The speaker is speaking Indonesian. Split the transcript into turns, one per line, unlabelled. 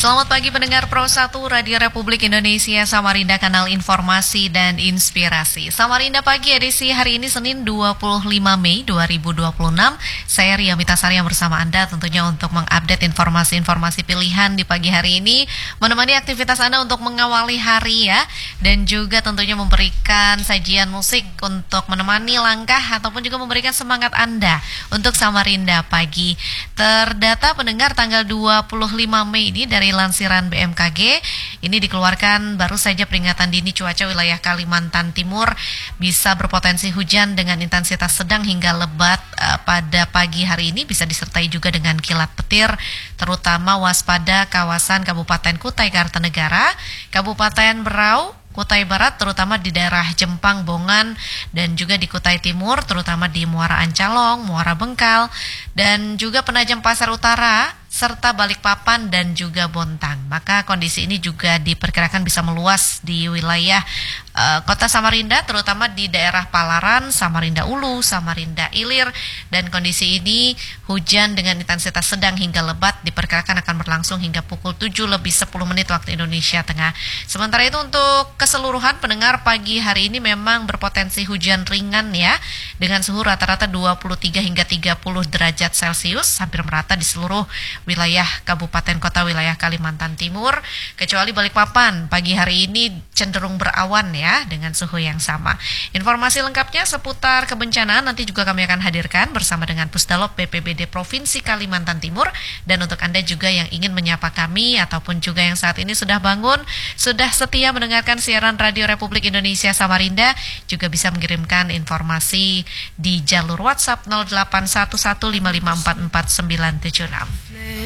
Selamat pagi pendengar Pro 1 Radio Republik Indonesia Samarinda, kanal informasi dan inspirasi. Samarinda Pagi edisi hari ini Senin 25 Mei 2026. Saya Ria Mitasari yang bersama Anda tentunya untuk mengupdate informasi-informasi pilihan di pagi hari ini, menemani aktivitas Anda untuk mengawali hari ya, dan juga tentunya memberikan sajian musik untuk menemani langkah ataupun juga memberikan semangat Anda untuk Samarinda Pagi. Terdata pendengar tanggal 25 Mei ini dari lansiran BMKG, ini dikeluarkan baru saja peringatan dini cuaca wilayah Kalimantan Timur bisa berpotensi hujan dengan intensitas sedang hingga lebat pada pagi hari ini, bisa disertai juga dengan kilat petir, terutama waspada kawasan Kabupaten Kutai Kartanegara, Kabupaten Berau, Kutai Barat terutama di daerah Jempang, Bongan, dan juga di Kutai Timur terutama di Muara Ancalong, Muara Bengkal, dan juga Penajam Pasar Utara serta Balikpapan dan juga Bontang. Maka kondisi ini juga diperkirakan bisa meluas di wilayah kota Samarinda, terutama di daerah Palaran, Samarinda Ulu, Samarinda Ilir, dan kondisi ini hujan dengan intensitas sedang hingga lebat diperkirakan akan berlangsung hingga pukul 7:10 waktu Indonesia Tengah. Sementara itu untuk keseluruhan pendengar pagi hari ini memang berpotensi hujan ringan ya, dengan suhu rata-rata 23 hingga 30 derajat Celcius, hampir merata di seluruh wilayah kabupaten kota wilayah Kalimantan Timur, kecuali Balikpapan pagi hari ini cenderung berawan ya, dengan suhu yang sama. Informasi lengkapnya seputar kebencanaan nanti juga kami akan hadirkan bersama dengan Pusdalop BPBD Provinsi Kalimantan Timur. Dan untuk Anda juga yang ingin menyapa kami ataupun juga yang saat ini sudah bangun, sudah setia mendengarkan siaran Radio Republik Indonesia Samarinda, juga bisa mengirimkan informasi di jalur WhatsApp 081155444976.